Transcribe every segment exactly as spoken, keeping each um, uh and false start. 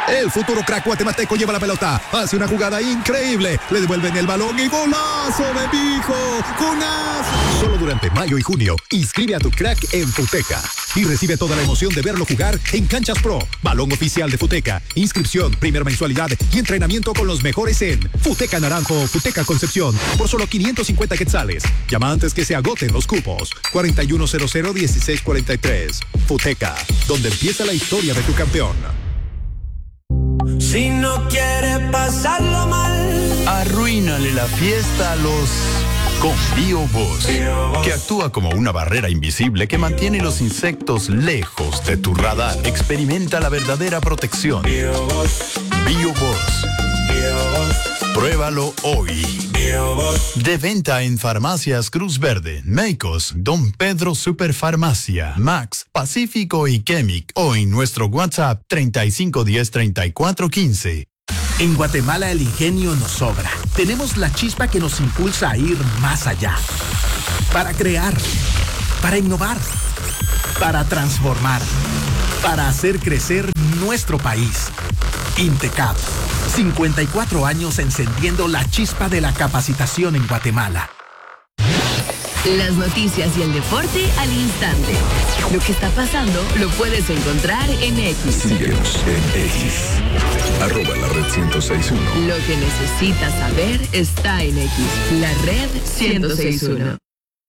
El futuro crack guatemalteco lleva la pelota, hace una jugada increíble, le devuelven el balón y golazo de Pijo, golazo. Solo durante mayo y junio, inscribe a tu crack en Futeca y recibe toda la emoción de verlo jugar en Canchas Pro, balón oficial de Futeca, inscripción, primera mensualidad y entrenamiento con los mejores en Futeca Naranjo, Futeca Concepción, por solo quinientos cincuenta quetzales. Llama antes que se agoten los cupos. cuarenta y uno cero cero dieciséis cuarenta y tres. Futeca, donde empieza la historia de tu campeón. Si no quiere pasarlo mal, arruínale la fiesta a los con BioBoss, que actúa como una barrera invisible que mantiene los insectos lejos de tu radar. Experimenta la verdadera protección. BioBoss. BioBoss. Pruébalo hoy. BioBoss. De venta en Farmacias Cruz Verde, Meicos, Don Pedro Superfarmacia, Max, Pacífico y Chemic, o en nuestro WhatsApp treinta y cinco diez treinta y cuatro quince. En Guatemala el ingenio nos sobra. Tenemos la chispa que nos impulsa a ir más allá. Para crear, para innovar, para transformar, para hacer crecer nuestro país. Intecap, cincuenta y cuatro años encendiendo la chispa de la capacitación en Guatemala. Las noticias y el deporte al instante. Lo que está pasando lo puedes encontrar en X. Síguenos en X. Arroba la red ciento seis punto uno. Lo que necesitas saber está en X. La red ciento seis punto uno.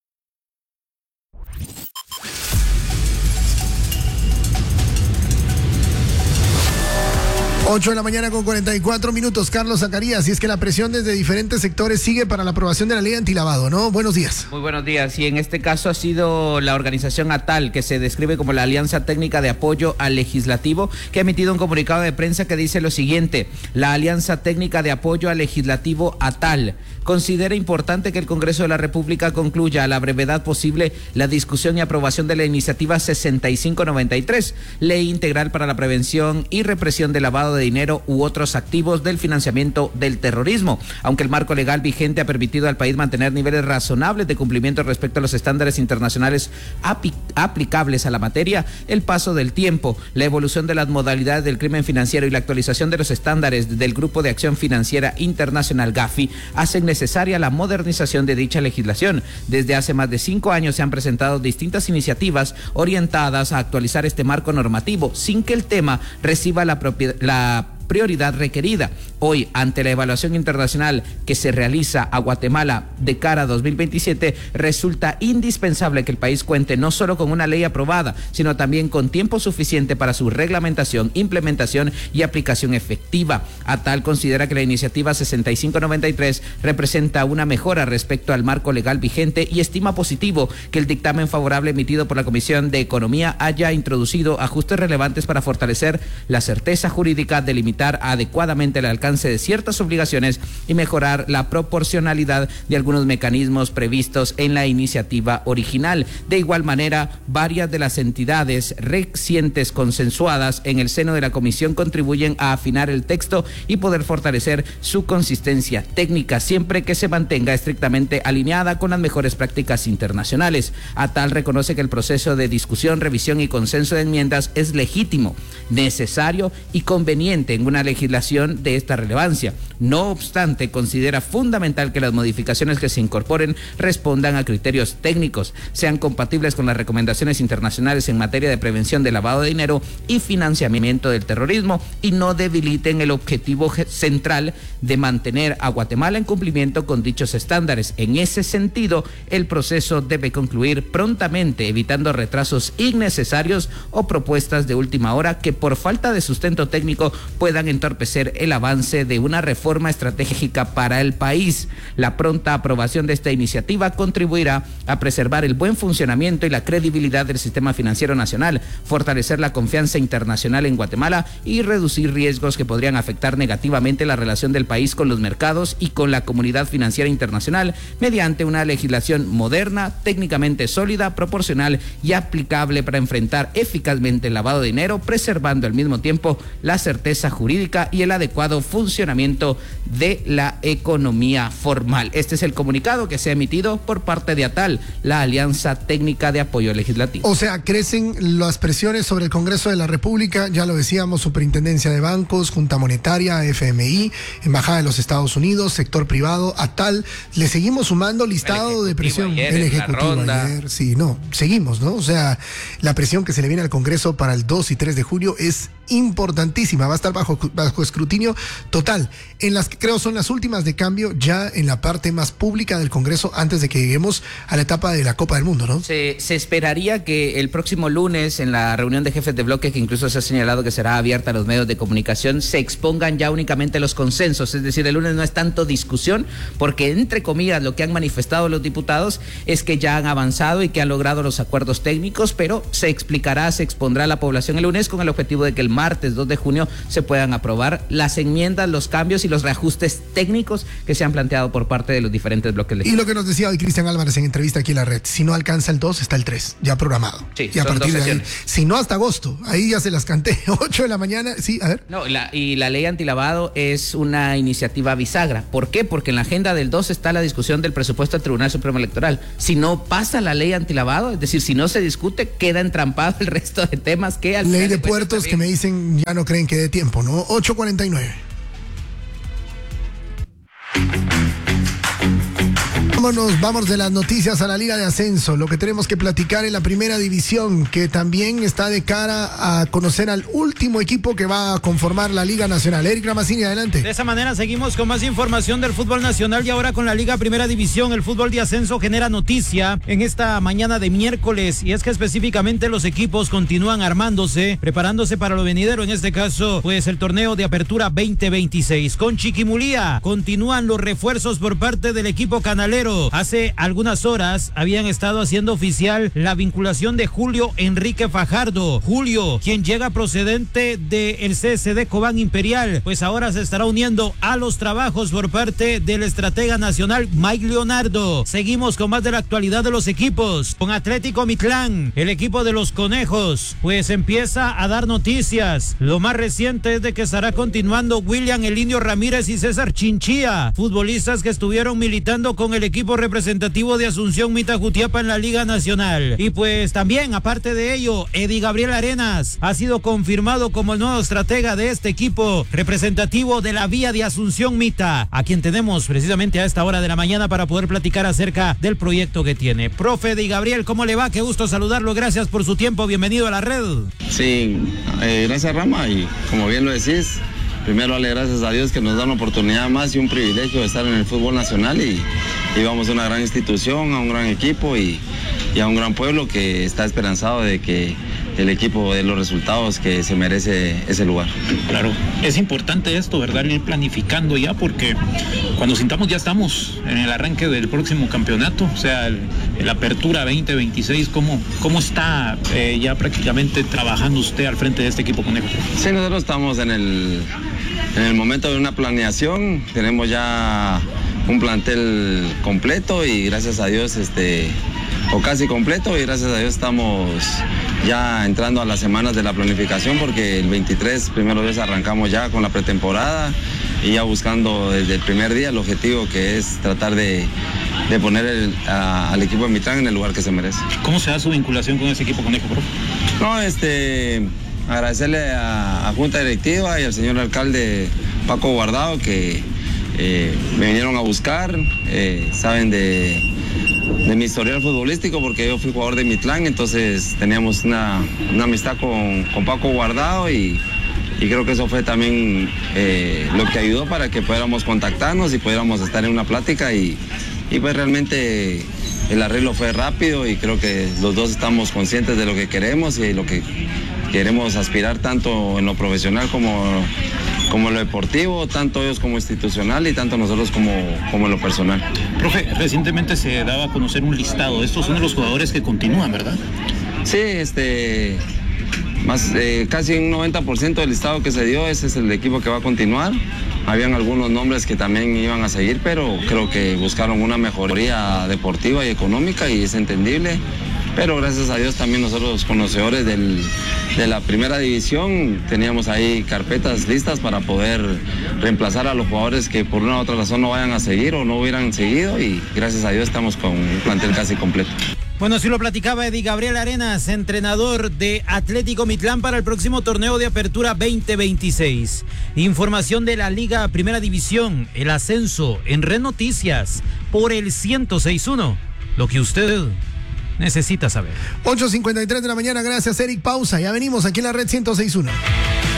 ocho de la mañana con cuarenta y cuatro minutos. Carlos Zacarías, y es que la presión desde diferentes sectores sigue para la aprobación de la ley antilavado, ¿no? Buenos días. Muy buenos días. Y en este caso ha sido la organización ATAL, que se describe como la Alianza Técnica de Apoyo al Legislativo, que ha emitido un comunicado de prensa que dice lo siguiente: la Alianza Técnica de Apoyo al Legislativo ATAL considera importante que el Congreso de la República concluya a la brevedad posible la discusión y aprobación de la iniciativa sesenta y cinco noventa y tres, Ley Integral para la Prevención y Represión del Lavado de dinero u otros activos del financiamiento del terrorismo. Aunque el marco legal vigente ha permitido al país mantener niveles razonables de cumplimiento respecto a los estándares internacionales api- aplicables a la materia, el paso del tiempo, la evolución de las modalidades del crimen financiero y la actualización de los estándares del Grupo de Acción Financiera Internacional Gafi hacen necesaria la modernización de dicha legislación. Desde hace más de cinco años se han presentado distintas iniciativas orientadas a actualizar este marco normativo sin que el tema reciba la propiedad, la prioridad requerida. Hoy, ante la evaluación internacional que se realiza a Guatemala de cara a dos mil veintisiete, resulta indispensable que el país cuente no solo con una ley aprobada, sino también con tiempo suficiente para su reglamentación, implementación y aplicación efectiva. ATAL considera que la iniciativa sesenta y cinco noventa y tres representa una mejora respecto al marco legal vigente y estima positivo que el dictamen favorable emitido por la Comisión de Economía haya introducido ajustes relevantes para fortalecer la certeza jurídica, delimitar adecuadamente el alcance de ciertas obligaciones y mejorar la proporcionalidad de algunos mecanismos previstos en la iniciativa original. De igual manera, varias de las entidades recientes consensuadas en el seno de la comisión contribuyen a afinar el texto y poder fortalecer su consistencia técnica, siempre que se mantenga estrictamente alineada con las mejores prácticas internacionales. ATAL reconoce que el proceso de discusión, revisión y consenso de enmiendas es legítimo, necesario y conveniente en una legislación de esta relevancia. No obstante, considera fundamental que las modificaciones que se incorporen respondan a criterios técnicos, sean compatibles con las recomendaciones internacionales en materia de prevención del lavado de dinero y financiamiento del terrorismo y no debiliten el objetivo central de mantener a Guatemala en cumplimiento con dichos estándares. En ese sentido, el proceso debe concluir prontamente, evitando retrasos innecesarios o propuestas de última hora que por falta de sustento técnico puedan entorpecer el avance de una reforma estratégica para el país. La pronta aprobación de esta iniciativa contribuirá a preservar el buen funcionamiento y la credibilidad del sistema financiero nacional, fortalecer la confianza internacional en Guatemala y reducir riesgos que podrían afectar negativamente la relación del país con los mercados y con la comunidad financiera internacional mediante una legislación moderna, técnicamente sólida, proporcional y aplicable para enfrentar eficazmente el lavado de dinero, preservar preservando al mismo tiempo la certeza jurídica y el adecuado funcionamiento de la economía formal. Este es el comunicado que se ha emitido por parte de ATAL, la Alianza Técnica de Apoyo Legislativo. O sea, crecen las presiones sobre el Congreso de la República, ya lo decíamos, Superintendencia de Bancos, Junta Monetaria, F M I, Embajada de los Estados Unidos, sector privado, ATAL. Le seguimos sumando listado de presión. Ayer, el Ejecutivo ayer, sí, no, seguimos, ¿no? O sea, la presión que se le viene al Congreso para el dos y tres de julio es importantísima, va a estar bajo, bajo escrutinio total. En las que creo son las últimas de cambio ya en la parte más pública del Congreso antes de que lleguemos a la etapa de la Copa del Mundo, ¿no? Se, se esperaría que el próximo lunes en la reunión de jefes de bloque, que incluso se ha señalado que será abierta a los medios de comunicación, se expongan ya únicamente los consensos, es decir, el lunes no es tanto discusión, porque entre comillas lo que han manifestado los diputados es que ya han avanzado y que han logrado los acuerdos técnicos, pero se explicará, se expondrá a la población el lunes con el objetivo de que el martes dos de junio se puedan aprobar las enmiendas, los cambios y los reajustes técnicos que se han planteado por parte de los diferentes bloques legislativos. Y lo que nos decía hoy Cristian Álvarez en entrevista aquí en la red, si no alcanza el dos, está el tres, ya programado. Sí, y a son partir dos de ahí, sesiones. si no hasta agosto, ahí ya se las canté, ocho de la mañana, sí, a ver. No, la, y la ley antilavado es una iniciativa bisagra. ¿Por qué? Porque en la agenda del dos está la discusión del presupuesto del Tribunal Supremo Electoral. Si no pasa la ley antilavado, es decir, si no se discute, queda entrampado el resto de temas que al Ley de puertos que me dicen ya no creen que dé tiempo, ¿no? ocho cuarenta y nueve. Vámonos, vamos de las noticias a la Liga de Ascenso. Lo que tenemos que platicar en la primera división, que también está de cara a conocer al último equipo que va a conformar la Liga Nacional. Eric Ramazzini, adelante. De esa manera seguimos con más información del fútbol nacional y ahora con la Liga Primera División. El fútbol de ascenso genera noticia en esta mañana de miércoles y es que específicamente los equipos continúan armándose, preparándose para lo venidero. En este caso, pues el torneo de apertura veinte veintiséis. Con Chiquimulía continúan los refuerzos por parte del equipo canalero. Hace algunas horas habían estado haciendo oficial la vinculación de Julio Enrique Fajardo. Julio, quien llega procedente del C S D Cobán Imperial, pues ahora se estará uniendo a los trabajos por parte del estratega nacional Mike Leonardo. Seguimos con más de la actualidad de los equipos. Con Atlético Mitlán, el equipo de los Conejos, pues empieza a dar noticias. Lo más reciente es de que estará continuando William El Indio Ramírez y César Chinchilla, futbolistas que estuvieron militando con el equipo representativo de Asunción Mita Jutiapa en la Liga Nacional. Y pues también, aparte de ello, Eddie Gabriel Arenas ha sido confirmado como el nuevo estratega de este equipo representativo de la vía de Asunción Mita, a quien tenemos precisamente a esta hora de la mañana para poder platicar acerca del proyecto que tiene. Profe Eddie Gabriel, ¿cómo le va? Qué gusto saludarlo, gracias por su tiempo, bienvenido a la red. Sí, eh, gracias Rama, y como bien lo decís, primero darle gracias a Dios que nos da una oportunidad más y un privilegio de estar en el fútbol nacional y, y vamos a una gran institución, a un gran equipo y, y a un gran pueblo que está esperanzado de que el equipo dé los resultados que se merece ese lugar. Claro, es importante esto, ¿verdad? Ir planificando ya, porque cuando sintamos ya estamos en el arranque del próximo campeonato, o sea, el, el apertura veinte veintiséis, ¿cómo, cómo está eh, ya prácticamente trabajando usted al frente de este equipo Conejo? Sí, nosotros estamos en el, en el momento de una planeación, tenemos ya un plantel completo y gracias a Dios, este, o casi completo, y gracias a Dios estamos ya entrando a las semanas de la planificación, porque el veintitrés, primero vez arrancamos ya con la pretemporada y ya buscando desde el primer día el objetivo, que es tratar de, de poner el, a, al equipo de Mitlán en el lugar que se merece. ¿Cómo se da su vinculación con ese equipo Conejo, profe? No, este, agradecerle a, a Junta Directiva y al señor alcalde Paco Guardado que eh, me vinieron a buscar, eh, saben de... de mi historial futbolístico, porque yo fui jugador de Mitlán, entonces teníamos una, una amistad con, con Paco Guardado y, y creo que eso fue también eh, lo que ayudó para que pudiéramos contactarnos y pudiéramos estar en una plática y, y pues realmente el arreglo fue rápido y creo que los dos estamos conscientes de lo que queremos y lo que queremos aspirar tanto en lo profesional como como en lo deportivo, tanto ellos como institucional y tanto nosotros como, como en lo personal. Profe, recientemente se daba a conocer un listado, estos son de los jugadores que continúan, ¿verdad? Sí, este, más, eh, casi un noventa por ciento del listado que se dio, ese es el equipo que va a continuar. Habían algunos nombres que también iban a seguir, pero creo que buscaron una mejoría deportiva y económica y es entendible. pero gracias a Dios también nosotros conocedores del, de la primera división teníamos ahí carpetas listas para poder reemplazar a los jugadores que por una u otra razón no vayan a seguir o no hubieran seguido, y gracias a Dios estamos con un plantel casi completo. Bueno, así lo platicaba Eddie Gabriel Arenas, entrenador de Atlético Mitlán para el próximo torneo de apertura veinte veintiséis. Información de la Liga Primera División, el ascenso en Red Noticias por el ciento seis punto uno. Lo que usted necesita saber. ocho cincuenta y tres de la mañana, gracias Eric. Pausa, ya venimos aquí en la Red ciento seis punto uno.